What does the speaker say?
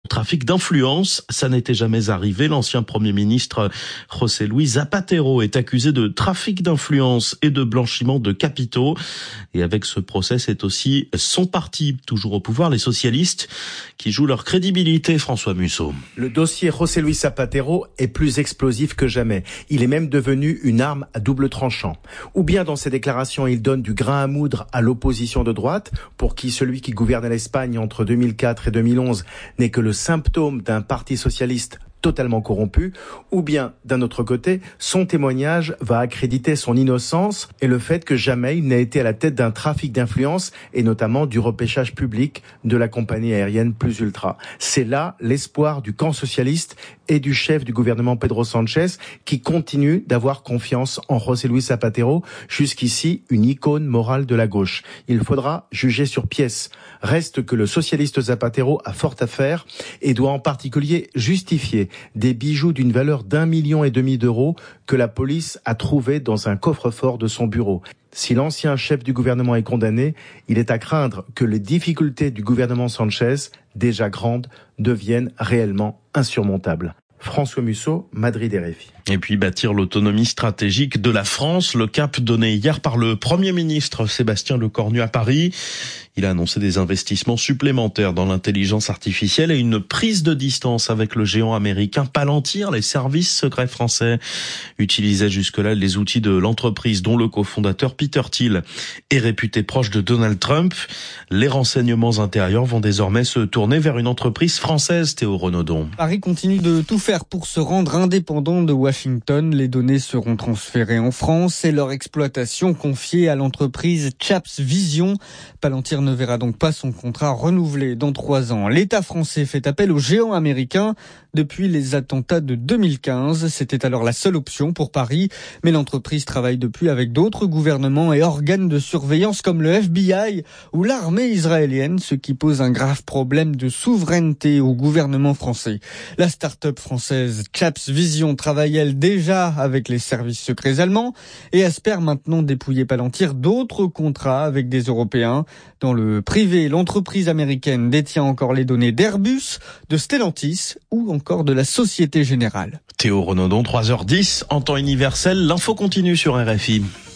trafic d'influence. Ça n'était jamais arrivé. L'ancien Premier ministre José Luis Zapatero est accusé de trafic d'influence et de blanchiment de capitaux. Et avec ce procès, c'est aussi son parti, toujours au pouvoir, les socialistes, qui jouent leur crédibilité, François Musso. Le dossier José Luis Zapatero est plus explosif que jamais. Il est même devenu une arme à double tranchant. Ou bien dans ses déclarations, il donne du grain à moudre à l'opposition de droite, pour qui celui qui gouvernait l'Espagne entre 2004 et 2011 n'est que le symptôme d'un parti socialiste totalement corrompu, ou bien, d'un autre côté, son témoignage va accréditer son innocence et le fait que jamais il n'a été à la tête d'un trafic d'influence et notamment du repêchage public de la compagnie aérienne Plus Ultra. C'est là l'espoir du camp socialiste et du chef du gouvernement Pedro Sánchez qui continue d'avoir confiance en José Luis Zapatero, jusqu'ici une icône morale de la gauche. Il faudra juger sur pièce. Reste que le socialiste Zapatero a fort à faire et doit en particulier justifier des bijoux d'une valeur d'1,5 million d'euros que la police a trouvés dans un coffre-fort de son bureau. Si l'ancien chef du gouvernement est condamné, il est à craindre que les difficultés du gouvernement Sánchez, déjà grandes, deviennent réellement insurmontables. François Musso, Madrid RFI. Et puis bâtir l'autonomie stratégique de la France, le cap donné hier par le Premier ministre Sébastien Lecornu à Paris. Il a annoncé des investissements supplémentaires dans l'intelligence artificielle et une prise de distance avec le géant américain Palantir. Les services secrets français utilisaient jusque-là les outils de l'entreprise dont le cofondateur Peter Thiel est réputé proche de Donald Trump. Les renseignements intérieurs vont désormais se tourner vers une entreprise française, Théo Renaudon. Paris continue de tout faire pour se rendre indépendant de Washington. Les données seront transférées en France et leur exploitation confiée à l'entreprise Chaps Vision. Palantir ne verra donc pas son contrat renouvelé dans 3 ans. L'État français fait appel aux géants américains depuis les attentats de 2015. C'était alors la seule option pour Paris, mais l'entreprise travaille depuis avec d'autres gouvernements et organes de surveillance comme le FBI ou l'armée israélienne, ce qui pose un grave problème de souveraineté au gouvernement français. La start-up française Chaps Vision travaille elle déjà avec les services secrets allemands et espère maintenant dépouiller Palantir d'autres contrats avec des Européens. Dans le privé, l'entreprise américaine détient encore les données d'Airbus, de Stellantis ou encore de la Société Générale. Théo Renaudon, 3h10, en temps universel, l'info continue sur RFI.